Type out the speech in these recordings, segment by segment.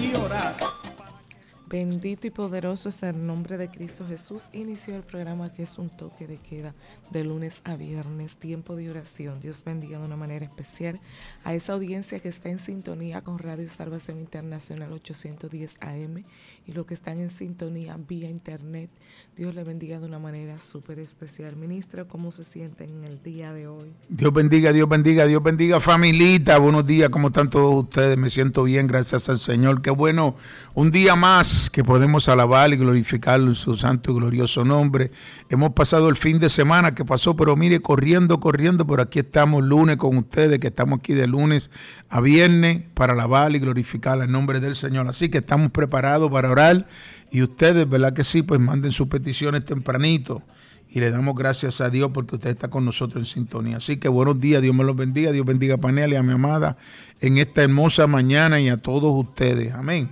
y orar. Bendito y poderoso es el nombre de Cristo Jesús. Inició el programa que es un toque de queda de lunes a viernes, tiempo de oración. Dios bendiga de una manera especial a esa audiencia que está en sintonía con Radio Salvación Internacional 810 AM y los que están en sintonía vía internet. Dios le bendiga de una manera súper especial. Ministro, ¿cómo se sienten en el día de hoy? Dios bendiga, Dios bendiga, Dios bendiga, familita. Buenos días, ¿cómo están todos ustedes? Me siento bien, gracias al Señor. Qué bueno, un día más que podemos alabar y glorificar su santo y glorioso nombre. Hemos pasado el fin de semana que pasó, pero mire, corriendo, pero aquí estamos lunes con ustedes, que estamos aquí de lunes a viernes para alabar y glorificar el nombre del Señor. Así que estamos preparados para orar y ustedes, ¿verdad que sí? Pues manden sus peticiones tempranito y le damos gracias a Dios porque usted está con nosotros en sintonía. Así que buenos días, Dios me los bendiga, Dios bendiga a Panel y a mi amada en esta hermosa mañana y a todos ustedes. Amén.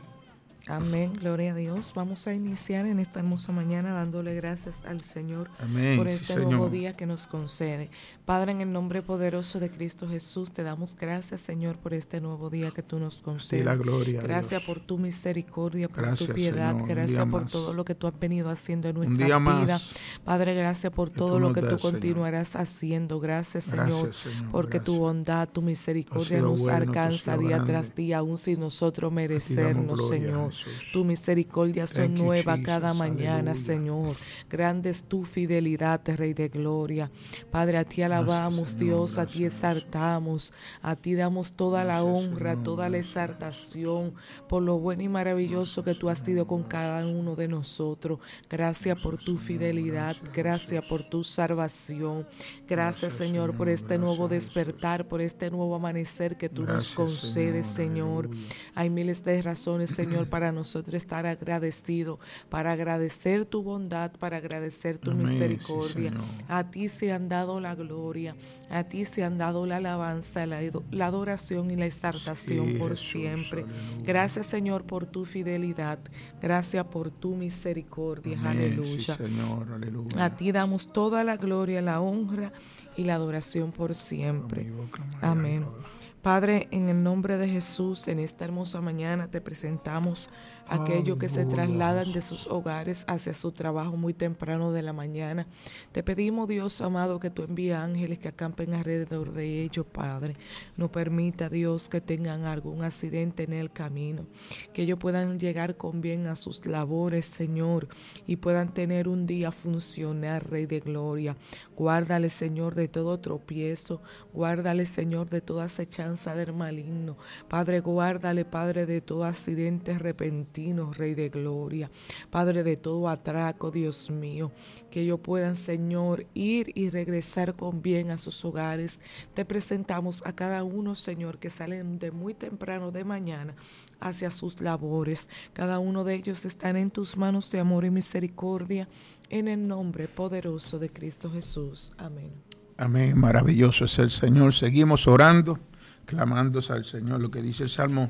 Amén, gloria a Dios. Vamos a iniciar en esta hermosa mañana dándole gracias al Señor. Amén, por este nuevo Señor. día que nos concede. Padre, en el nombre poderoso de Cristo Jesús, te damos gracias, Señor, por este nuevo día que tú nos concedes. La gloria, gracias por tu misericordia, por gracias, tu piedad, Señor, gracias por más. todo lo que tú has venido haciendo en nuestra día vida. Más. Padre, gracias por todo lo que tú das, continuarás haciendo. Gracias, Señor, porque gracias. tu bondad, tu misericordia nos bueno, alcanza día tras día, aun sin nosotros merecernos, Señor. Tu misericordia son nuevas cada mañana, aleluya. Señor. Grande es tu fidelidad, Rey de gloria. Padre, a ti alabamos, Dios, a ti exaltamos, a ti damos toda la honra, toda la exaltación por lo bueno y maravilloso que tú has sido con cada uno de nosotros. Gracias por tu fidelidad, gracias por tu salvación. Gracias, Señor, por este nuevo despertar, por este nuevo amanecer que tú nos concedes, Señor. Hay miles de razones, Señor, para nosotros estar agradecidos, para agradecer tu bondad, para agradecer tu misericordia. A ti se han dado la gloria, a ti se han dado la alabanza, la adoración y la exaltación por siempre. Gracias, Señor, por tu fidelidad. Gracias por tu misericordia. Aleluya. Señor, aleluya. A ti damos toda la gloria, la honra y la adoración por siempre. Amén. Padre, en el nombre de Jesús, en esta hermosa mañana te presentamos a aquellos que se trasladan de sus hogares hacia su trabajo muy temprano de la mañana. Te pedimos, Dios amado, que tú envíes ángeles que acampen alrededor de ellos, Padre. No permita, Dios, que tengan algún accidente en el camino, que ellos puedan llegar con bien a sus labores, Señor, y puedan tener un día funcional, Rey de gloria. Guárdale, Señor, de todo tropiezo, guárdale, Señor, de toda acechanza del maligno. Padre, guárdale, Padre, de todo accidente repentino, Rey de gloria. Padre, de todo atraco, Dios mío, que ellos puedan, Señor, ir y regresar con bien a sus hogares. Te presentamos a cada uno, Señor, que salen de muy temprano de mañana hacia sus labores. Cada uno de ellos están en tus manos de amor y misericordia, en el nombre poderoso de Cristo Jesús. Amén. Amén, maravilloso es el Señor. Seguimos orando, clamándose al Señor. Lo que dice el Salmo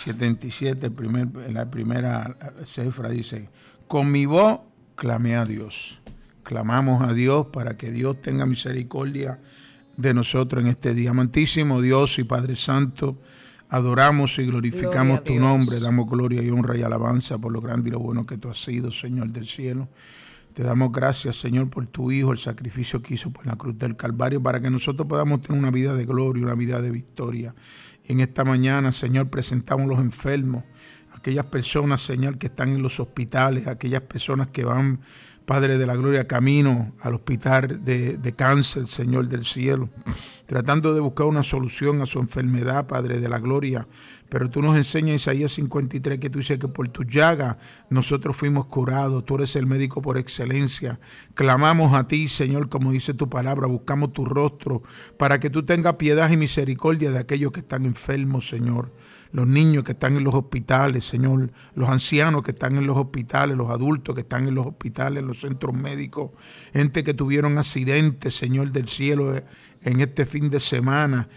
77, la primera cifra dice: con mi voz clamé a Dios. Clamamos a Dios para que Dios tenga misericordia de nosotros en este día. Amantísimo Dios y Padre Santo, adoramos y glorificamos tu nombre, damos gloria y honra y alabanza por lo grande y lo bueno que tú has sido, Señor del cielo. Te damos gracias, Señor, por tu Hijo, el sacrificio que hizo por la cruz del Calvario, para que nosotros podamos tener una vida de gloria, una vida de victoria. Y en esta mañana, Señor, presentamos a los enfermos, aquellas personas, Señor, que están en los hospitales, aquellas personas que van, Padre de la gloria, camino al hospital de cáncer, Señor del cielo, tratando de buscar una solución a su enfermedad, Padre de la gloria. Pero tú nos enseñas, Isaías 53, que tú dices que por tu llaga nosotros fuimos curados. Tú eres el médico por excelencia. Clamamos a ti, Señor, como dice tu palabra, buscamos tu rostro para que tú tengas piedad y misericordia de aquellos que están enfermos, Señor. Los niños que están en los hospitales, Señor, los ancianos que están en los hospitales, los adultos que están en los hospitales, en los centros médicos, gente que tuvieron accidentes, Señor del cielo, en este fin de semana.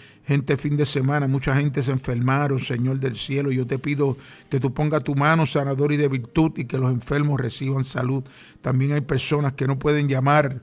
Mucha gente se enfermaron, Señor del cielo. Yo te pido que tú pongas tu mano sanadora y de virtud y que los enfermos reciban salud. También hay personas que no pueden llamar,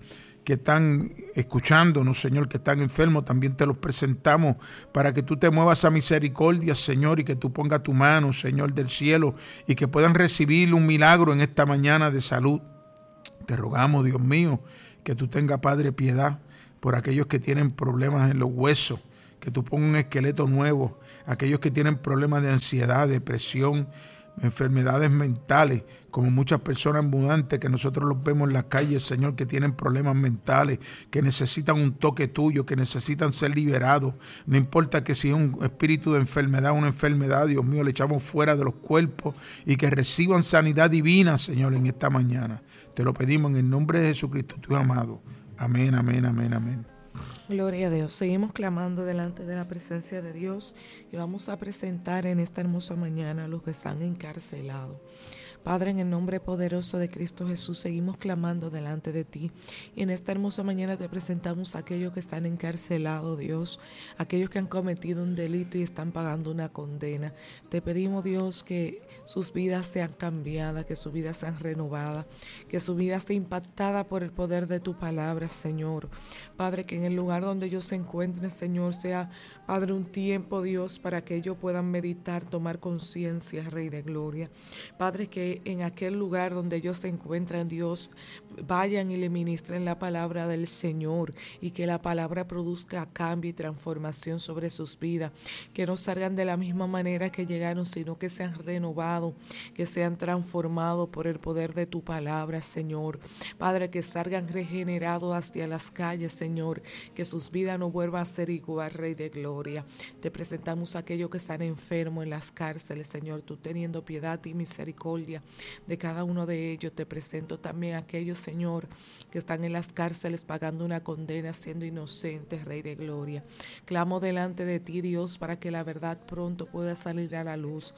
que están escuchándonos, Señor, que están enfermos, también te los presentamos para que tú te muevas a misericordia, Señor, y que tú pongas tu mano, Señor, del cielo, y que puedan recibir un milagro en esta mañana de salud. Te rogamos, Dios mío, que tú tengas, Padre, piedad por aquellos que tienen problemas en los huesos, que tú pongas un esqueleto nuevo, aquellos que tienen problemas de ansiedad, depresión, enfermedades mentales, como muchas personas ambulantes que nosotros los vemos en las calles, Señor, que tienen problemas mentales, que necesitan un toque tuyo, que necesitan ser liberados. No importa que si es un espíritu de enfermedad, una enfermedad, Dios mío, le echamos fuera de los cuerpos y que reciban sanidad divina, Señor, en esta mañana. Te lo pedimos en el nombre de Jesucristo, tu amado. Amén, amén, amén, amén. Gloria a Dios. Seguimos clamando delante de la presencia de Dios y vamos a presentar en esta hermosa mañana a los que están encarcelados. Padre, en el nombre poderoso de Cristo Jesús, seguimos clamando delante de ti. Y en esta hermosa mañana te presentamos a aquellos que están encarcelados, Dios, aquellos que han cometido un delito y están pagando una condena. Te pedimos, Dios, que sus vidas sean cambiadas, que sus vidas sean renovadas, que su vida esté impactada por el poder de tu palabra, Señor. Padre, que en el lugar donde ellos se encuentren, Señor, sea, Padre, un tiempo, Dios, para que ellos puedan meditar, tomar conciencia, Rey de Gloria. Padre, que en aquel lugar donde ellos se encuentran, Dios, vayan y le ministren la palabra del Señor y que la palabra produzca cambio y transformación sobre sus vidas, que no salgan de la misma manera que llegaron, sino que sean renovados, que sean transformados por el poder de tu palabra, Señor. Padre, que salgan regenerados hacia las calles, Señor, que sus vidas no vuelvan a ser igual, Rey de Gloria. Te presentamos a aquellos que están enfermos en las cárceles, Señor, tú teniendo piedad y misericordia de cada uno de ellos. Te presento también a aquellos, Señor, que están en las cárceles pagando una condena, siendo inocentes, Rey de Gloria. Clamo delante de ti, Dios, para que la verdad pronto pueda salir a la luz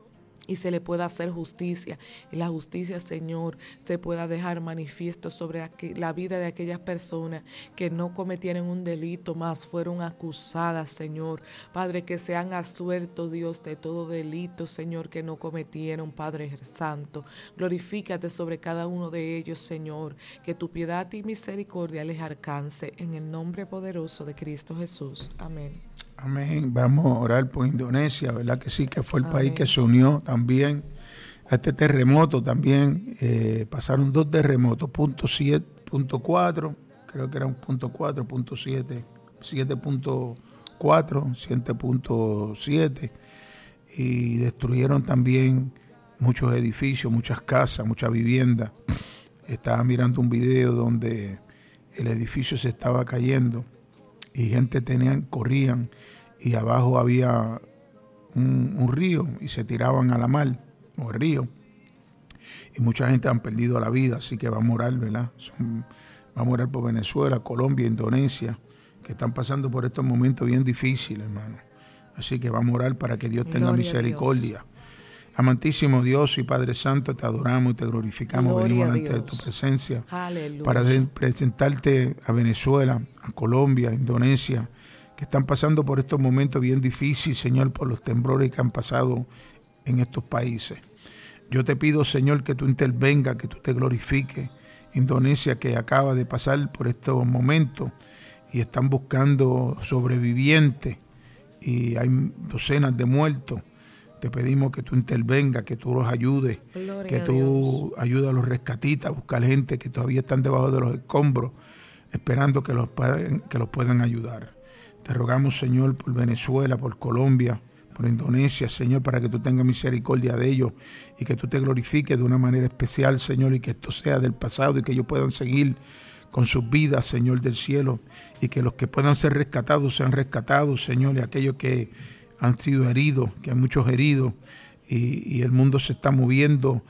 y se le pueda hacer justicia, y la justicia, Señor, se pueda dejar manifiesto sobre la vida de aquellas personas que no cometieron un delito, más fueron acusadas, Señor. Padre, que sean absueltos, Dios, de todo delito, Señor, que no cometieron, Padre Santo. Glorifícate sobre cada uno de ellos, Señor, que tu piedad y misericordia les alcance, en el nombre poderoso de Cristo Jesús. Amén. Amén. Vamos a orar por Indonesia, ¿verdad que sí? Que fue el país que se unió también a este terremoto también. Pasaron 2 terremotos, punto 4, creo que era un punto 4, punto 7, 7.4, 7.7, y destruyeron también muchos edificios, muchas casas, muchas viviendas. Estaba mirando un video donde el edificio se estaba cayendo y gente corrían y abajo había un río y se tiraban a la mar o el río, y mucha gente han perdido la vida. Así que vamos a orar, ¿verdad? Vamos a orar por Venezuela, Colombia, Indonesia, que están pasando por estos momentos bien difíciles, hermano. Así que vamos a orar para que Dios tenga misericordia. Amantísimo Dios y Padre Santo, te adoramos y te glorificamos. Gloria, venimos delante de tu presencia. Aleluya. Para presentarte a Venezuela, a Colombia, a Indonesia, que están pasando por estos momentos bien difíciles, Señor, por los temblores que han pasado en estos países. Yo te pido, Señor, que tú intervengas, que tú te glorifiques. Indonesia, que acaba de pasar por estos momentos y están buscando sobrevivientes y hay docenas de muertos. Te pedimos que tú intervengas, que tú los ayudes, Gloria que tú ayudes a los rescatistas a buscar gente que todavía están debajo de los escombros, esperando que los puedan ayudar. Te rogamos, Señor, por Venezuela, por Colombia, por Indonesia, Señor, para que tú tengas misericordia de ellos y que tú te glorifiques de una manera especial, Señor, y que esto sea del pasado y que ellos puedan seguir con sus vidas, Señor del cielo, y que los que puedan ser rescatados sean rescatados, Señor, y aquellos que han sido heridos, que hay muchos heridos, y el mundo se está moviendo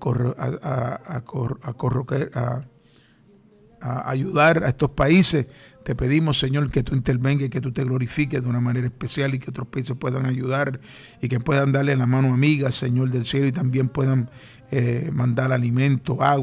a ayudar a estos países. Te pedimos, Señor, que tú intervengas y que tú te glorifiques de una manera especial y que otros países puedan ayudar y que puedan darle la mano amiga, Señor del cielo, y también puedan mandar alimento, agua,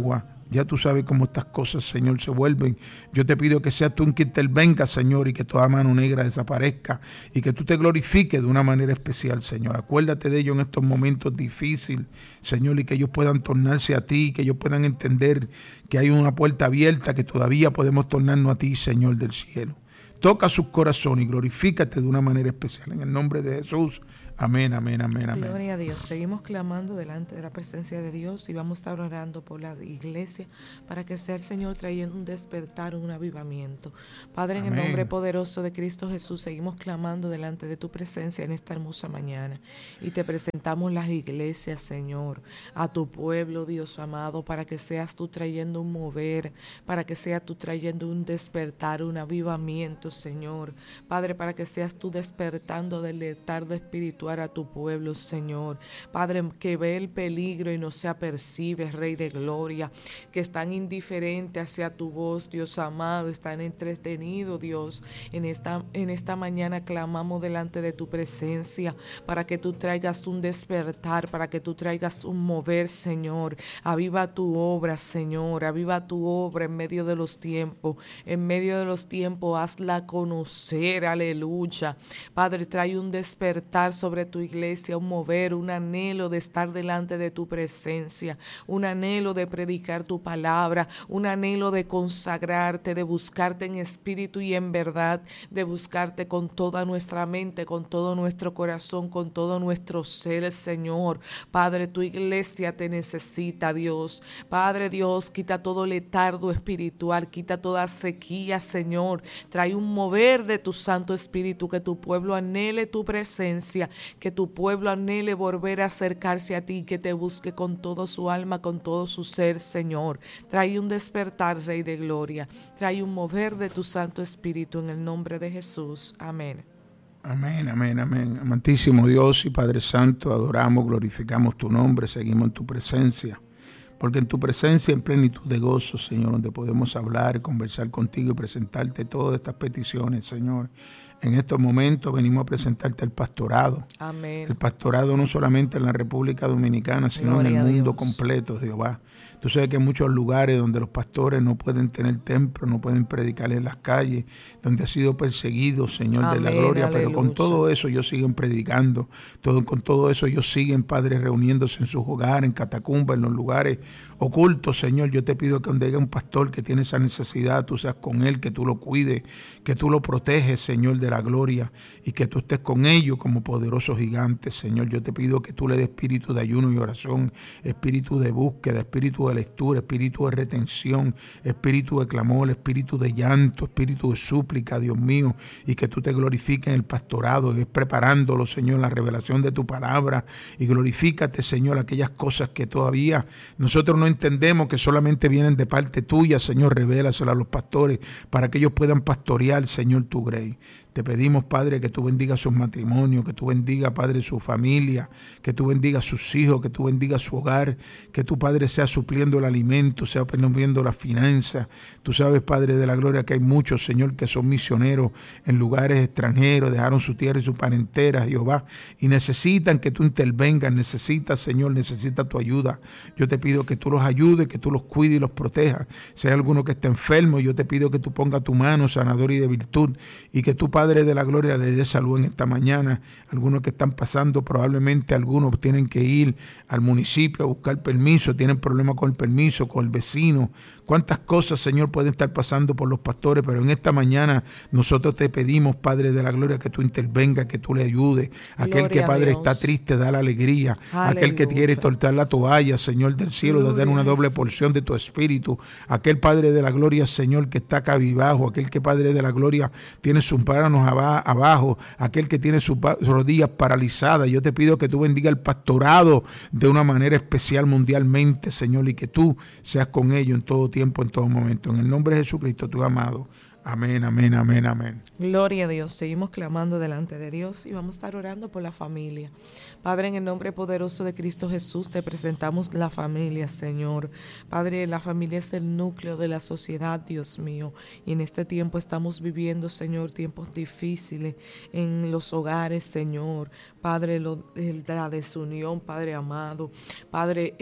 Ya tú sabes cómo estas cosas, Señor, se vuelven. Yo te pido que seas tú en quien intervenga, Señor, y que toda mano negra desaparezca y que tú te glorifiques de una manera especial, Señor. Acuérdate de ellos en estos momentos difíciles, Señor, y que ellos puedan tornarse a ti, que ellos puedan entender que hay una puerta abierta, que todavía podemos tornarnos a ti, Señor del cielo. Toca sus corazones y glorifícate de una manera especial. En el nombre de Jesús. Amén, amén, amén, amén. Gloria a Dios. Seguimos clamando delante de la presencia de Dios y vamos a estar orando por la iglesia para que sea el Señor trayendo un despertar, un avivamiento. Padre, Amén. en el nombre poderoso de Cristo Jesús, seguimos clamando delante de tu presencia en esta hermosa mañana y te presentamos las iglesias, Señor, a tu pueblo, Dios amado, para que seas tú trayendo un mover, para que seas tú trayendo un despertar, un avivamiento, Señor. Padre, para que seas tú despertando del letargo espiritual a tu pueblo, Señor. Padre, que ve el peligro y no se apercibe, Rey de Gloria, que están indiferentes hacia tu voz, Dios amado, están entretenidos, Dios. En esta mañana clamamos delante de tu presencia para que tú traigas un despertar, para que tú traigas un mover, Señor. Aviva tu obra, Señor, aviva tu obra en medio de los tiempos. En medio de los tiempos, hazla conocer, aleluya. Padre, trae un despertar sobre tu iglesia, un mover, un anhelo de estar delante de tu presencia, un anhelo de predicar tu palabra, un anhelo de consagrarte, de buscarte en espíritu y en verdad, de buscarte con toda nuestra mente, con todo nuestro corazón, con todo nuestro ser, Señor. Padre, tu iglesia te necesita, Dios. Padre Dios, quita todo letargo espiritual, quita toda sequía, Señor. Trae un mover de tu Santo Espíritu, que tu pueblo anhele tu presencia, que tu pueblo anhele volver a acercarse a ti, que te busque con todo su alma, con todo su ser, Señor. Trae un despertar, Rey de Gloria. Trae un mover de tu Santo Espíritu en el nombre de Jesús. Amén. Amén, amén, amén. Amantísimo Dios y Padre Santo, adoramos, glorificamos tu nombre, seguimos en tu presencia. Porque en tu presencia, en plenitud de gozo, Señor, donde podemos hablar, conversar contigo y presentarte todas estas peticiones, Señor. En estos momentos venimos a presentarte el pastorado. Amén. El pastorado no solamente en la República Dominicana, sino Gloria en el mundo Dios. completo, Jehová. Tú sabes que hay muchos lugares donde los pastores no pueden tener templo, no pueden predicar en las calles, donde ha sido perseguido, Señor, Amén, de la gloria. aleluya. Pero con todo eso ellos siguen predicando. Con todo eso ellos siguen, Padre, reuniéndose en sus hogares, en catacumbas, en los lugares ocultos, Señor. Yo te pido que donde haya un pastor que tiene esa necesidad, tú seas con él, que tú lo cuides, que tú lo proteges, Señor, de la gloria, y que tú estés con ellos como poderosos gigantes, Señor. Yo te pido que tú le des espíritu de ayuno y oración, espíritu de búsqueda, espíritu de lectura, espíritu de retención, espíritu de clamor, espíritu de llanto, espíritu de súplica, Dios mío, y que tú te glorifiques en el pastorado, y preparándolo, Señor, en la revelación de tu palabra, y glorifícate, Señor, aquellas cosas que todavía nosotros no entendemos, que solamente vienen de parte tuya, Señor. Revélaselo a los pastores para que ellos puedan pastorear, Señor, tu grey. Te pedimos, Padre, que tú bendigas sus matrimonios, que tú bendigas, Padre, su familia, que tú bendigas sus hijos, que tú bendigas su hogar, que tu Padre sea supliendo el alimento, sea promoviendo la finanza. Tú sabes, Padre de la gloria, que hay muchos, Señor, que son misioneros en lugares extranjeros, dejaron su tierra y su parentela, Jehová, y necesitan que tú intervengas, necesitas, Señor, necesita tu ayuda. Yo te pido que tú los ayudes, que tú los cuides y los protejas. Si hay alguno que está enfermo, yo te pido que tú pongas tu mano sanadora y de virtud, y que tú, Padre de la gloria, le dé salud en esta mañana. Algunos que están pasando, probablemente algunos tienen que ir al municipio a buscar permiso, tienen problemas con el permiso, con el vecino. Cuántas cosas, Señor, pueden estar pasando por los pastores, pero en esta mañana nosotros te pedimos, Padre de la gloria, que tú intervengas, que tú le ayudes. Aquel que, Padre, está triste, da la alegría. Aleluya. Aquel que quiere soltar la toalla, Señor del cielo, de dar una doble porción de tu espíritu. Aquel, Padre de la gloria, Señor, que está cabizbajo. Aquel que, Padre de la gloria, tiene sus manos abajo. Aquel que tiene sus rodillas paralizadas. Yo te pido que tú bendiga el pastorado de una manera especial mundialmente, Señor, y que tú seas con ellos en todo tiempo, en todo momento. En el nombre de Jesucristo, tu amado. Amén, amén, amén, amén. Gloria a Dios. Seguimos clamando delante de Dios y vamos a estar orando por la familia. Padre, en el nombre poderoso de Cristo Jesús, te presentamos la familia, Señor. Padre, la familia es el núcleo de la sociedad, Dios mío. Y en este tiempo estamos viviendo, Señor, tiempos difíciles en los hogares, Señor. Padre, la desunión, Padre amado. Padre,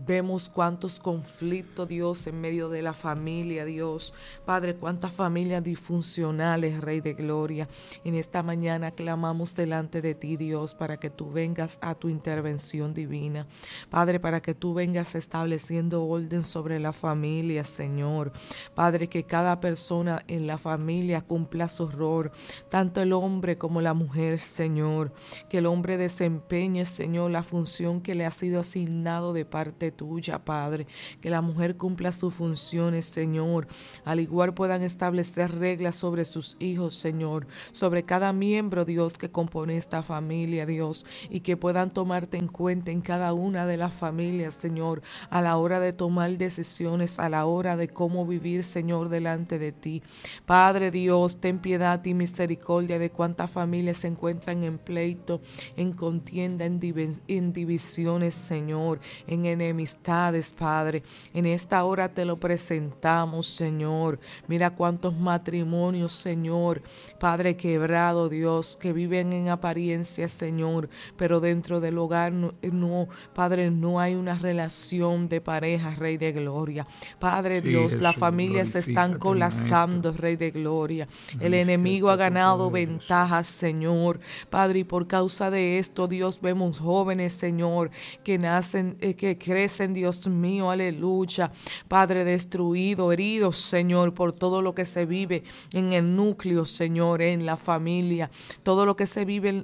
Vemos cuántos conflictos, Dios, en medio de la familia, Dios. Padre, cuántas familias disfuncionales, Rey de Gloria. En esta mañana clamamos delante de ti, Dios, para que tú vengas a tu intervención divina. Padre, para que tú vengas estableciendo orden sobre la familia, Señor. Padre, que cada persona en la familia cumpla su rol, tanto el hombre como la mujer, Señor. Que el hombre desempeñe, Señor, la función que le ha sido asignado de parte tuya, Padre, que la mujer cumpla sus funciones, Señor, al igual puedan establecer reglas sobre sus hijos, Señor, sobre cada miembro, Dios, que compone esta familia, Dios, y que puedan tomarte en cuenta en cada una de las familias, Señor, a la hora de tomar decisiones, a la hora de cómo vivir, Señor, delante de ti. Padre Dios, ten piedad y misericordia de cuántas familias se encuentran en pleito, en contienda, en divisiones, Señor, en enemistades, Padre. En esta hora te lo presentamos, Señor. Mira cuántos matrimonios, Señor, Padre, quebrado, Dios, que viven en apariencia, Señor, pero dentro del hogar no, Padre, no hay una relación de pareja, Rey de Gloria. Padre Dios, las familias se están colapsando, Rey de Gloria. El enemigo ha ganado ventajas, Señor. Padre, y por causa de esto, Dios, vemos jóvenes, Señor, que nacen, que crecen, Dios mío, aleluya, Padre, destruido, heridos, Señor, por todo lo que se vive en el núcleo, Señor, en la familia, todo lo que se vive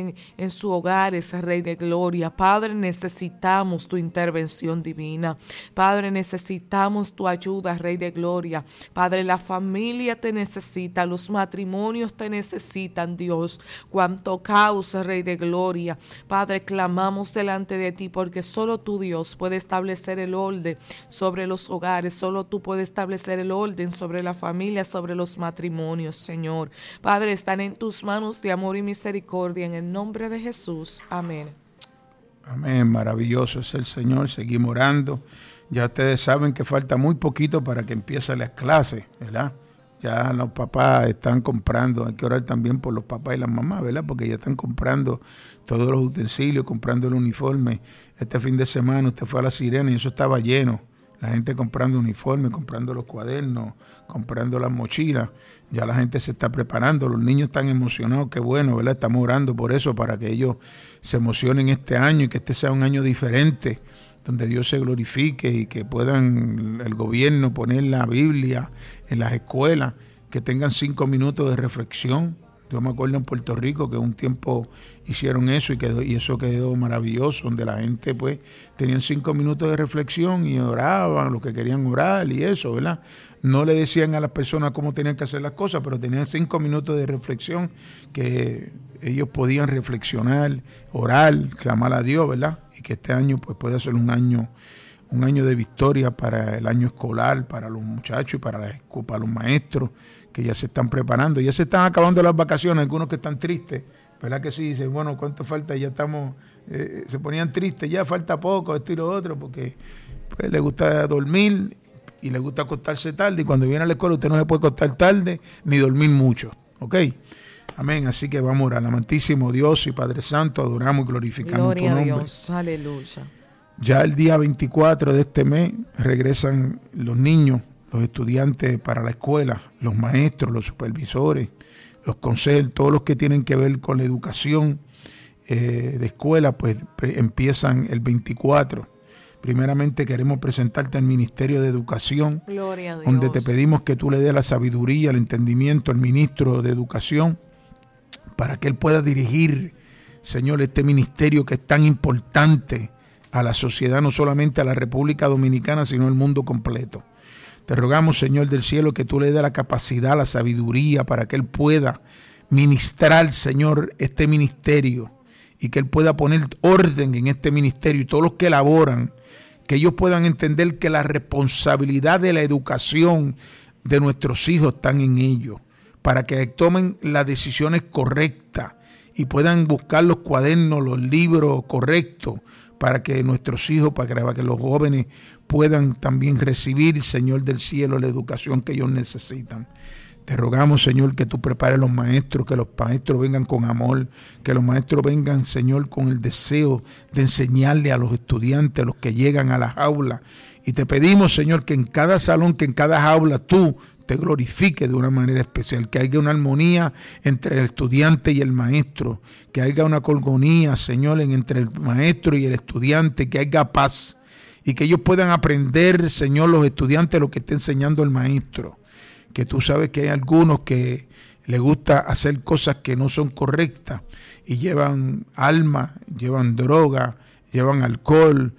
en sus hogares, Rey de Gloria. Padre, necesitamos tu intervención divina. Padre, necesitamos tu ayuda, Rey de Gloria. Padre, la familia te necesita, los matrimonios te necesitan, Dios. Cuánto caos, Rey de Gloria. Padre, clamamos delante de ti porque solo tú, Dios, puedes establecer el orden sobre los hogares. Solo tú puedes establecer el orden sobre la familia, sobre los matrimonios, Señor. Padre, están en tus manos de amor y misericordia, en el nombre de Jesús. Amén. Amén, maravilloso es el Señor. Seguimos orando. Ya ustedes saben que falta muy poquito para que empiecen las clases, ¿verdad? Ya los papás están comprando, hay que orar también por los papás y las mamás, ¿verdad? Porque ya están comprando todos los utensilios, comprando el uniforme. Este fin de semana usted fue a La Sirena y eso estaba lleno. La gente comprando uniformes, comprando los cuadernos, comprando las mochilas. Ya la gente se está preparando, los niños están emocionados, qué bueno, ¿verdad? Estamos orando por eso, para que ellos se emocionen este año y que este sea un año diferente, donde Dios se glorifique y que puedan el gobierno poner la Biblia en las escuelas, que tengan 5 minutos de reflexión. Yo me acuerdo en Puerto Rico que un tiempo hicieron eso y eso quedó maravilloso, donde la gente pues tenían 5 minutos de reflexión y oraban lo que querían orar y eso, ¿verdad? No le decían a las personas cómo tenían que hacer las cosas, pero tenían 5 minutos de reflexión que ellos podían reflexionar, orar, clamar a Dios, ¿verdad? Y que este año pues pueda ser un año de victoria para el año escolar, para los muchachos y para los maestros que ya se están preparando. Ya se están acabando las vacaciones, algunos que están tristes, ¿verdad que sí? Dicen, bueno, ¿cuánto falta? Ya estamos, se ponían tristes, ya falta poco, esto y lo otro, porque pues, les gusta dormir y les gusta acostarse tarde, y cuando viene a la escuela usted no se puede acostar tarde ni dormir mucho, ¿ok? Amén, así que vamos a orar. Amantísimo Dios y Padre Santo, adoramos y glorificamos tu nombre. Gloria a Dios, aleluya. Ya el día 24 de este mes regresan los niños, los estudiantes para la escuela, los maestros, los supervisores, los consejos, todos los que tienen que ver con la educación de escuela, pues empiezan el 24. Primeramente queremos presentarte al Ministerio de Educación, Gloria a Dios, donde te pedimos que tú le des la sabiduría, el entendimiento al ministro de Educación, para que él pueda dirigir, Señor, este ministerio que es tan importante a la sociedad, no solamente a la República Dominicana, sino al mundo completo. Te rogamos, Señor del cielo, que tú le des la capacidad, la sabiduría, para que él pueda ministrar, Señor, este ministerio, y que él pueda poner orden en este ministerio, y todos los que elaboran, que ellos puedan entender que la responsabilidad de la educación de nuestros hijos están en ellos, para que tomen las decisiones correctas y puedan buscar los cuadernos, los libros correctos, para que nuestros hijos, para que los jóvenes puedan también recibir, Señor del cielo, la educación que ellos necesitan. Te rogamos, Señor, que tú prepares los maestros, que los maestros vengan con amor, que los maestros vengan, Señor, con el deseo de enseñarle a los estudiantes, a los que llegan a las aulas. Y te pedimos, Señor, que en cada salón, que en cada aula tú te glorifiques de una manera especial, que haya una armonía entre el estudiante y el maestro, que haya una armonía, Señor, entre el maestro y el estudiante, que haya paz y que ellos puedan aprender, Señor, los estudiantes lo que está enseñando el maestro. Que tú sabes que hay algunos que les gusta hacer cosas que no son correctas y llevan alma, llevan droga, llevan alcohol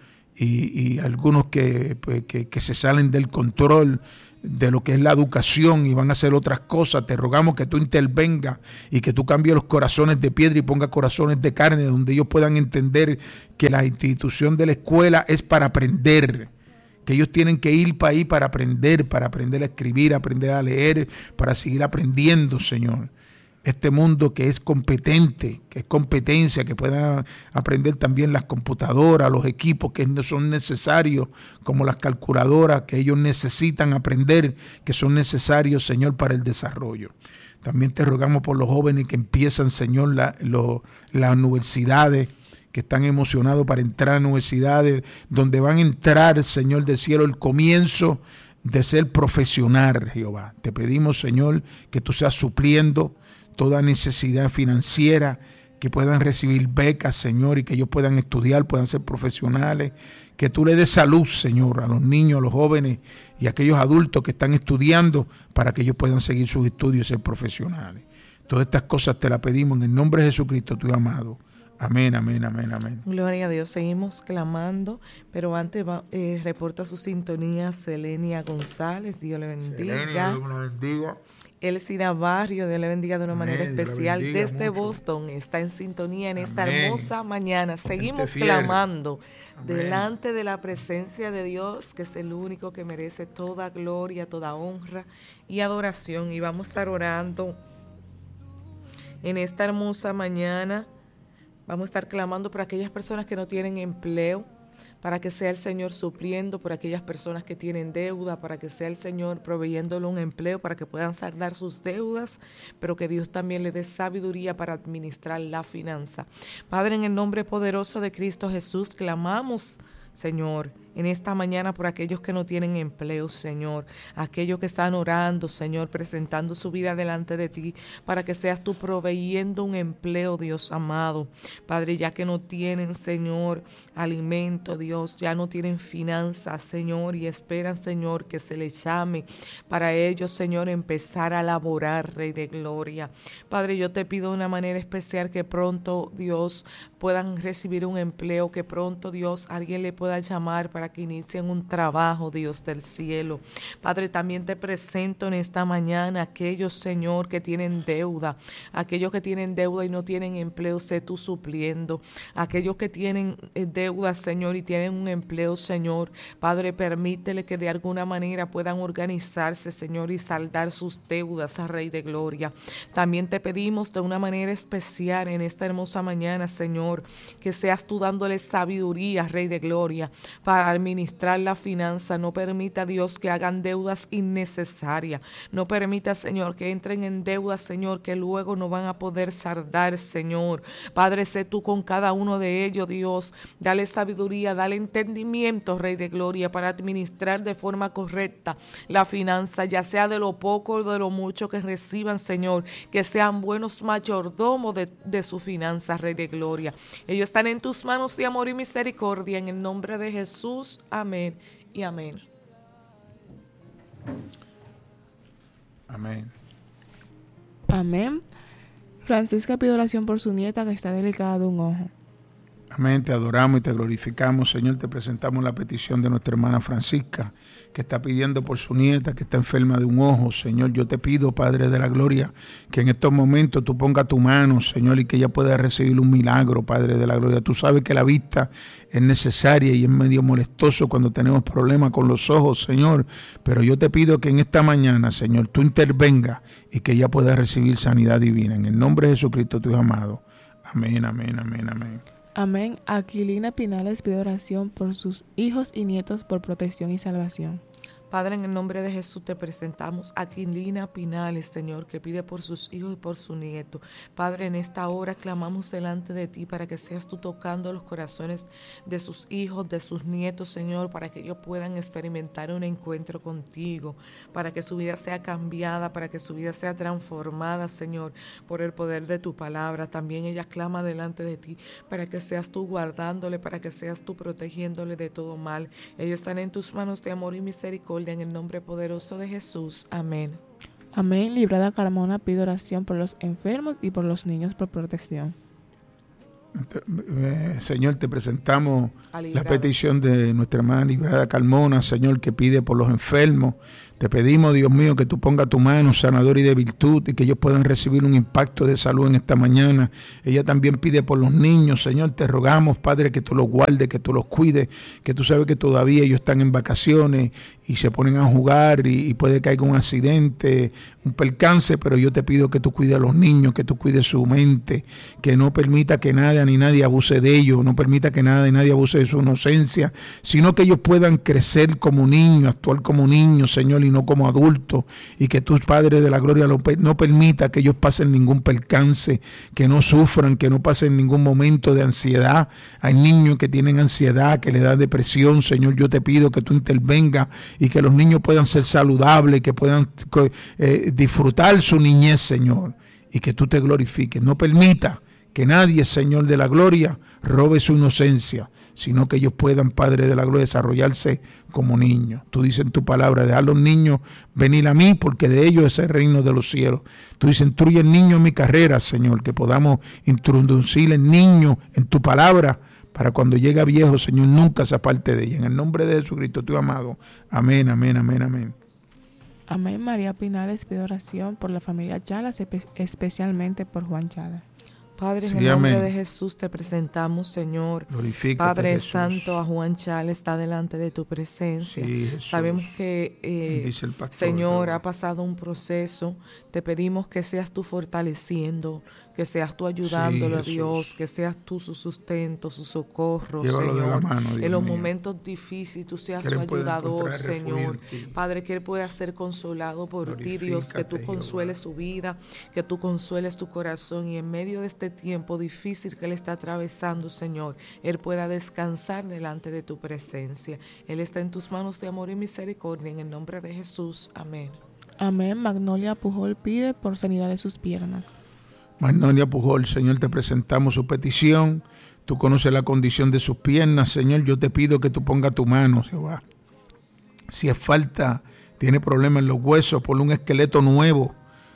y algunos que se salen del control de lo que es la educación y van a hacer otras cosas. Te rogamos que tú intervengas y que tú cambies los corazones de piedra y pongas corazones de carne, donde ellos puedan entender que la institución de la escuela es para aprender, que ellos tienen que ir para ahí para aprender a escribir, aprender a leer, para seguir aprendiendo, Señor. Este mundo que es competente, que es competencia, que puedan aprender también las computadoras, los equipos que no son necesarios, como las calculadoras que ellos necesitan aprender, que son necesarios, Señor, para el desarrollo. También te rogamos por los jóvenes que empiezan, Señor, las universidades, que están emocionados para entrar a universidades, donde van a entrar, Señor del cielo, el comienzo de ser profesional, Jehová. Te pedimos, Señor, que tú seas supliendo toda necesidad financiera, que puedan recibir becas, Señor, y que ellos puedan estudiar, puedan ser profesionales, que tú le des salud, Señor, a los niños, a los jóvenes y a aquellos adultos que están estudiando, para que ellos puedan seguir sus estudios y ser profesionales. Todas estas cosas te las pedimos en el nombre de Jesucristo, tu amado. Amén, amén, amén, amén. Gloria a Dios, seguimos clamando, pero antes reporta su sintonía Selenia González, Dios le bendiga. Selenia, Dios la bendiga. Elcida Barrio, Dios le bendiga de una manera especial desde mucho. Boston, está en sintonía en esta Amén. hermosa mañana. Seguimos clamando delante de la presencia de Dios, que es el único que merece toda gloria, toda honra y adoración. Y vamos a estar orando en esta hermosa mañana. Vamos a estar clamando por aquellas personas que no tienen empleo, para que sea el Señor supliendo, por aquellas personas que tienen deuda, para que sea el Señor proveyéndole un empleo, para que puedan saldar sus deudas, pero que Dios también le dé sabiduría para administrar la finanza. Padre, en el nombre poderoso de Cristo Jesús, clamamos, Señor, en esta mañana por aquellos que no tienen empleo, Señor, aquellos que están orando, Señor, presentando su vida delante de ti, para que seas tú proveyendo un empleo, Dios amado. Padre, ya que no tienen, Señor, alimento, Dios, ya no tienen finanzas, Señor, y esperan, Señor, que se les llame para ellos, Señor, empezar a laborar, Rey de Gloria. Padre, yo te pido de una manera especial que pronto, Dios, puedan recibir un empleo, que pronto, Dios, alguien le pueda llamar para que inicien un trabajo, Dios del cielo. Padre, también te presento en esta mañana aquellos, Señor, que tienen deuda, aquellos que tienen deuda y no tienen empleo, sé tú supliendo. Aquellos que tienen deuda, Señor, y tienen un empleo, Señor, Padre, permítele que de alguna manera puedan organizarse, Señor, y saldar sus deudas, a Rey de Gloria. También te pedimos de una manera especial en esta hermosa mañana, Señor, que seas tú dándole sabiduría, Rey de Gloria, para administrar la finanza. No permita, Dios, que hagan deudas innecesarias. No permita, Señor, que entren en deudas, Señor, que luego no van a poder saldar, Señor. Padre, sé tú con cada uno de ellos, Dios. Dale sabiduría, dale entendimiento, Rey de Gloria, para administrar de forma correcta la finanza, ya sea de lo poco o de lo mucho que reciban, Señor. Que sean buenos mayordomos de su finanza, Rey de Gloria. Ellos están en tus manos de amor y misericordia, en el nombre de Jesús. Amén y amén. Amén. Amén. Francisca pide oración por su nieta que está delicada de un ojo. Amén, te adoramos y te glorificamos, Señor. Te presentamos la petición de nuestra hermana Francisca, que está pidiendo por su nieta, que está enferma de un ojo. Señor, yo te pido, Padre de la Gloria, que en estos momentos tú pongas tu mano, Señor, y que ella pueda recibir un milagro, Padre de la Gloria. Tú sabes que la vista es necesaria y es medio molestoso cuando tenemos problemas con los ojos, Señor. Pero yo te pido que en esta mañana, Señor, tú intervengas y que ella pueda recibir sanidad divina. En el nombre de Jesucristo, tu Hijo amado. Amén, amén, amén, amén. Amén. Aquilina Pinales pide oración por sus hijos y nietos por protección y salvación. Padre, en el nombre de Jesús te presentamos a Quilina Pinales, Señor, que pide por sus hijos y por su nieto. Padre, en esta hora clamamos delante de ti para que seas tú tocando los corazones de sus hijos, de sus nietos, Señor, para que ellos puedan experimentar un encuentro contigo, para que su vida sea cambiada, para que su vida sea transformada, Señor, por el poder de tu palabra. También ella clama delante de ti para que seas tú guardándole, para que seas tú protegiéndole de todo mal. Ellos están en tus manos de amor y misericordia, en el nombre poderoso de Jesús. Amén. Amén. Librada Carmona pide oración por los enfermos y por los niños por protección. Señor, te presentamos la petición de nuestra hermana Librada Carmona, Señor, que pide por los enfermos. Te pedimos, Dios mío, que tú pongas tu mano sanadora y de virtud y que ellos puedan recibir un impacto de salud en esta mañana. Ella también pide por los niños, Señor, te rogamos, Padre, que tú los guardes, que tú los cuides, que tú sabes que todavía ellos están en vacaciones y se ponen a jugar y puede que haya un accidente, un percance, pero yo te pido que tú cuides a los niños, que tú cuides su mente, que no permita que nada ni nadie abuse de ellos, no permita que nada y nadie abuse de su inocencia, sino que ellos puedan crecer como niños, actuar como niños, Señor, y no como adultos, y que tú, Padre de la Gloria, no permita que ellos pasen ningún percance, que no sufran, que no pasen ningún momento de ansiedad. Hay niños que tienen ansiedad, que le da depresión, Señor, yo te pido que tú intervengas y que los niños puedan ser saludables, que puedan disfrutar su niñez, Señor, y que tú te glorifiques. No permita que nadie, Señor de la Gloria, robe su inocencia, sino que ellos puedan, Padre de la Gloria, desarrollarse como niños. Tú dices en tu palabra, dejar a los niños venir a mí, porque de ellos es el reino de los cielos. Tú dices, instruye al niño en mi carrera, Señor, que podamos introducir el niño en tu palabra, para cuando llegue viejo, Señor, nunca se aparte de ella. En el nombre de Jesucristo, tu amado. Amén, amén, amén, amén. Amén. María Pinales pide oración por la familia Chalas, especialmente por Juan Chalas. Padre, en el nombre de Jesús te presentamos, Señor. Glorifícate, Padre Jesús. Santo, a Juan Chalas está delante de tu presencia. Sí, sabemos que, Señor, ha pasado un proceso. Te pedimos que seas tú fortaleciendo, que seas tú ayudándolo, sí, Dios, que seas tú su sustento, su socorro, llévalo Señor. De la mano, Dios en los mío. Momentos difíciles, tú seas su ayudador, Señor. Padre, que él pueda ser consolado por ti, Dios, que tú consueles su vida, que tú consueles tu corazón, y en medio de este tiempo difícil que él está atravesando, Señor, él pueda descansar delante de tu presencia. Él está en tus manos de amor y misericordia, en el nombre de Jesús. Amén. Amén. Magnolia Pujol pide por sanidad de sus piernas. Magnolia Pujol, Señor, te presentamos su petición. Tú conoces la condición de sus piernas, Señor. Yo te pido que tú pongas tu mano, Jehová. Si es falta, tiene problemas en los huesos, ponle un esqueleto nuevo,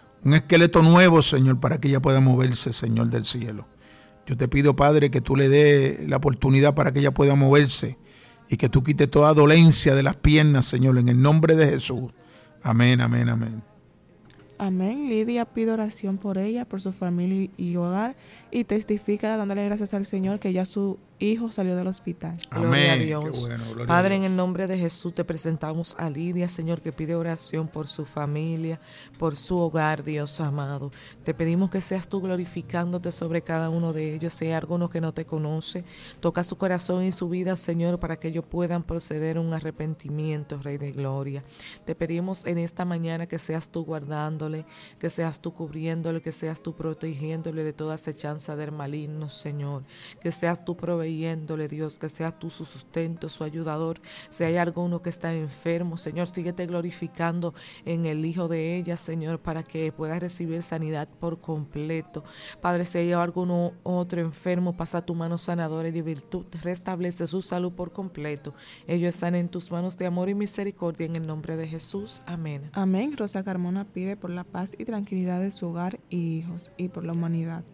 Señor, para que ella pueda moverse, Señor del cielo. Yo te pido, Padre, que tú le des la oportunidad para que ella pueda moverse y que tú quites toda dolencia de las piernas, Señor, en el nombre de Jesús. Amén, amén, amén. Amén. Lidia pide oración por ella, por su familia y hogar, y testifica dándole gracias al Señor que ya su hijo salió del hospital. Amén. Gloria a Dios. Qué bueno, gloria Padre, a Dios. en el nombre de Jesús te presentamos a Lidia, Señor, que pide oración por su familia, por su hogar, Dios amado. Te pedimos que seas tú glorificándote sobre cada uno de ellos. Si hay alguno que no te conoce, toca su corazón y su vida, Señor, para que ellos puedan proceder a un arrepentimiento, Rey de Gloria. Te pedimos en esta mañana que seas tú guardándole, que seas tú cubriéndole, que seas tú protegiéndole de toda acechanza del maligno, Señor. Que seas tú proveyéndole, Dios, que seas tú su sustento, su ayudador. Si hay alguno que está enfermo, Señor, síguete glorificando en el hijo de ella, Señor, para que pueda recibir sanidad por completo. Padre, si hay alguno otro enfermo, pasa tu mano sanadora y de virtud, restablece su salud por completo. Ellos están en tus manos de amor y misericordia, en el nombre de Jesús. Amén. Amén. Rosa Carmona pide por la paz y tranquilidad de su hogar y hijos, y por la humanidad.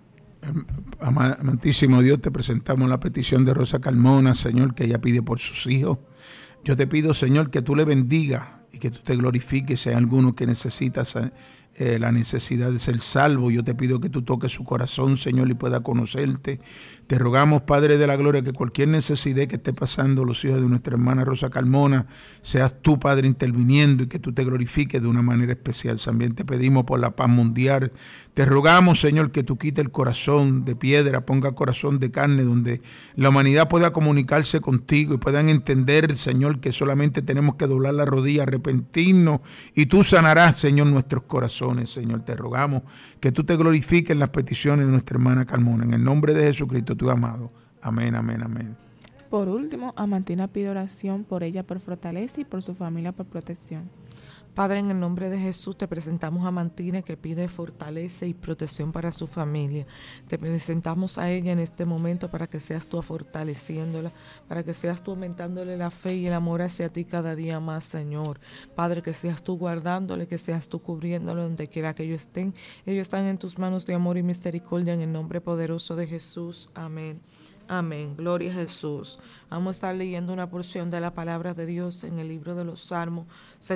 Amantísimo Dios, te presentamos la petición de Rosa Carmona, Señor, que ella pide por sus hijos. Yo te pido, Señor, que tú le bendigas y que tú te glorifiques. Si hay alguno que necesita la necesidad de ser salvo, yo te pido que tú toques su corazón, Señor, y pueda conocerte. Te rogamos, Padre de la Gloria, que cualquier necesidad que esté pasando los hijos de nuestra hermana Rosa Carmona, seas tú, Padre, interviniendo y que tú te glorifiques de una manera especial. También te pedimos por la paz mundial. Te rogamos, Señor, que tú quites el corazón de piedra, ponga corazón de carne, donde la humanidad pueda comunicarse contigo y puedan entender, Señor, que solamente tenemos que doblar la rodilla, arrepentirnos, y tú sanarás, Señor, nuestros corazones. Señor, te rogamos que tú te glorifiques en las peticiones de nuestra hermana Carmona. En el nombre de Jesucristo, tu amado. Amén, amén, amén. Por último, Amantina pide oración por ella por fortaleza y por su familia por protección. Padre, en el nombre de Jesús te presentamos a Amantina, que pide fortaleza y protección para su familia. Te presentamos a ella en este momento para que seas tú fortaleciéndola, para que seas tú aumentándole la fe y el amor hacia ti cada día más, Señor. Padre, que seas tú guardándole, que seas tú cubriéndole donde quiera que ellos estén. Ellos están en tus manos de amor y misericordia, en el nombre poderoso de Jesús. Amén. Amén. Gloria a Jesús. Vamos a estar leyendo una porción de la palabra de Dios en el libro de los Salmos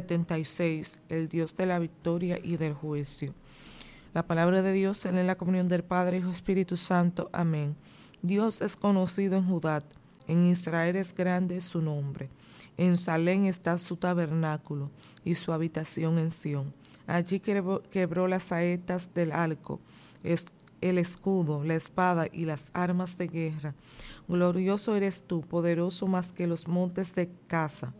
76, el Dios de la victoria y del juicio. La palabra de Dios en la comunión del Padre, Hijo, Espíritu Santo. Amén. Dios es conocido en Judá, en Israel es grande su nombre. En Salem está su tabernáculo y su habitación en Sión. Allí quebró las saetas del arco, el escudo, la espada y las armas de guerra. Glorioso eres tú, poderoso más que los montes de Gaza.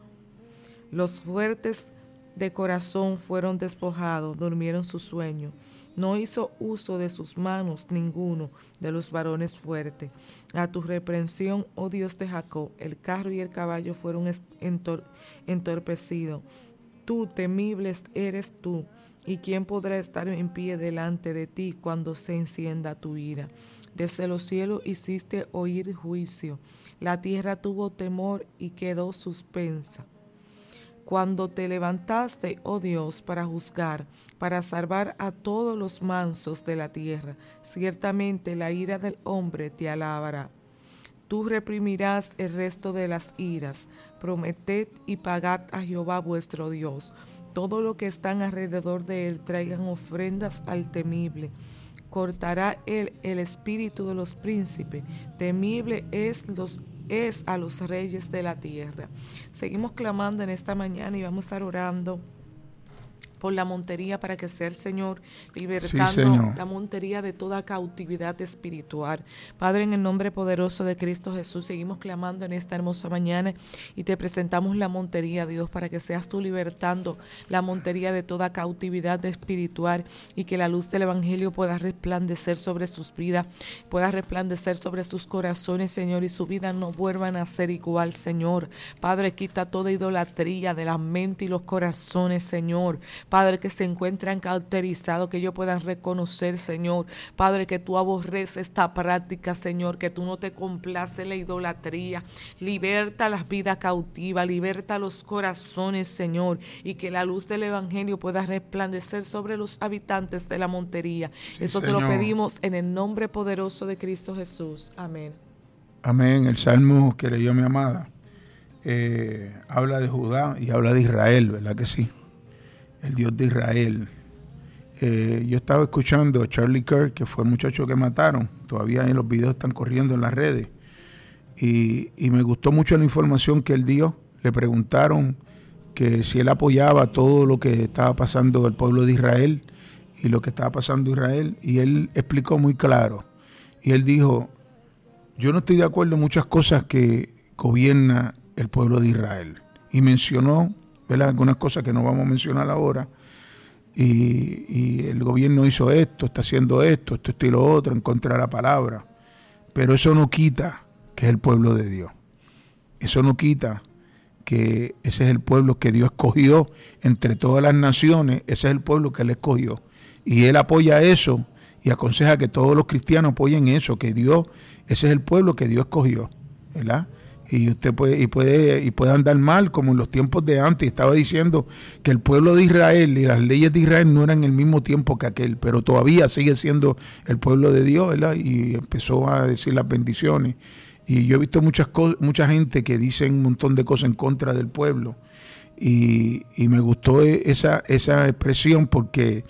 Los fuertes de corazón fueron despojados, durmieron su sueño. No hizo uso de sus manos ninguno de los varones fuertes. A tu reprensión, oh Dios de Jacob, el carro y el caballo fueron entorpecidos. Tú, temible eres tú. ¿Y quién podrá estar en pie delante de ti cuando se encienda tu ira? Desde los cielos hiciste oír juicio. La tierra tuvo temor y quedó suspensa. Cuando te levantaste, oh Dios, para juzgar, para salvar a todos los mansos de la tierra, ciertamente la ira del hombre te alabará. Tú reprimirás el resto de las iras. Prometed y pagad a Jehová vuestro Dios. Todo lo que están alrededor de él traigan ofrendas al temible. Cortará él el espíritu de los príncipes. Temible es a los reyes de la tierra. Seguimos clamando en esta mañana y vamos a estar orando por la montería, para que sea el Señor libertando la montería de toda cautividad espiritual. Padre, en el nombre poderoso de Cristo Jesús, seguimos clamando en esta hermosa mañana y te presentamos la montería, Dios, para que seas tú libertando la montería de toda cautividad espiritual y que la luz del Evangelio pueda resplandecer sobre sus vidas, pueda resplandecer sobre sus corazones, Señor, y su vida no vuelvan a ser igual, Señor. Padre, quita toda idolatría de la mente y los corazones, Señor. Padre, que se encuentran cauterizados, que ellos puedan reconocer, Señor. Padre, que tú aborreces esta práctica, Señor, que tú no te complace la idolatría. Liberta las vidas cautivas, liberta los corazones, Señor, y que la luz del Evangelio pueda resplandecer sobre los habitantes de la montería. Sí, eso Señor. Te lo pedimos en el nombre poderoso de Cristo Jesús. Amén. Amén. El salmo que leyó mi amada habla de Judá y habla de Israel, ¿verdad que sí? El Dios de Israel. Yo estaba escuchando a Charlie Kirk, que fue el muchacho que mataron. Todavía en los videos están corriendo en las redes. Y me gustó mucho la información que él dio. Le preguntaron que si él apoyaba todo lo que estaba pasando el pueblo de Israel y lo que estaba pasando Israel. Y él explicó muy claro. Y él dijo, yo no estoy de acuerdo en muchas cosas que gobierna el pueblo de Israel. Y mencionó, ¿verdad?, algunas cosas que no vamos a mencionar ahora, y el gobierno hizo esto, está haciendo esto y lo otro, en contra de la palabra, pero eso no quita que es el pueblo de Dios, eso no quita que ese es el pueblo que Dios escogió entre todas las naciones, ese es el pueblo que Él escogió, y Él apoya eso, y aconseja que todos los cristianos apoyen eso, que Dios, ese es el pueblo que Dios escogió, ¿verdad? Y usted puede andar mal como en los tiempos de antes. Estaba diciendo que el pueblo de Israel y las leyes de Israel no eran el mismo tiempo que aquel, pero todavía sigue siendo el pueblo de Dios, ¿verdad? Y empezó a decir las bendiciones. Y yo he visto mucha gente que dicen un montón de cosas en contra del pueblo. Y me gustó esa expresión porque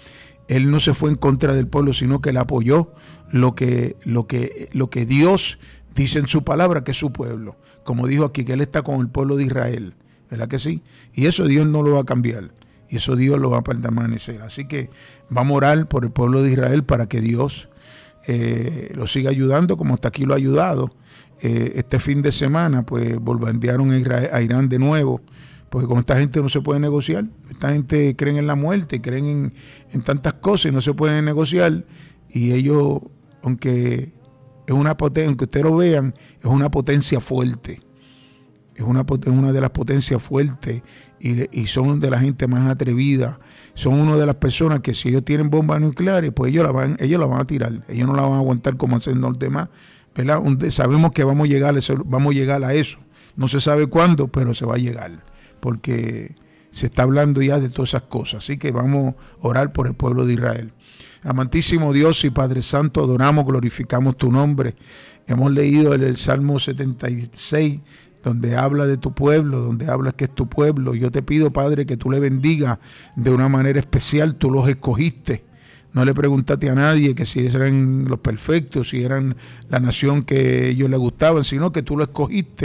él no se fue en contra del pueblo, sino que él apoyó lo que Dios dice en su palabra, que es su pueblo. Como dijo aquí, que él está con el pueblo de Israel, ¿verdad que sí? Y eso Dios no lo va a cambiar, y eso Dios lo va a permanecer. Así que vamos a orar por el pueblo de Israel para que Dios lo siga ayudando como hasta aquí lo ha ayudado. Este fin de semana pues bombardearon a Irán de nuevo, porque con esta gente no se puede negociar. Esta gente creen en la muerte, creen en tantas cosas y no se pueden negociar. Y ellos, aunque es una potencia, aunque ustedes lo vean, es una potencia fuerte. Es una de las potencias fuertes y son de la gente más atrevida. Son una de las personas que si ellos tienen bombas nucleares, pues ellos la van a tirar. Ellos no la van a aguantar como hacen los demás, ¿verdad? Sabemos que vamos a llegar a eso. No se sabe cuándo, pero se va a llegar, porque se está hablando ya de todas esas cosas. Así que vamos a orar por el pueblo de Israel. Amantísimo Dios y Padre Santo, adoramos, glorificamos tu nombre. Hemos leído el Salmo 76, donde habla de tu pueblo, donde hablas que es tu pueblo. Yo te pido, Padre, que tú le bendigas de una manera especial. Tú los escogiste. No le preguntaste a nadie que si eran los perfectos, si eran la nación que ellos les gustaban, sino que tú lo escogiste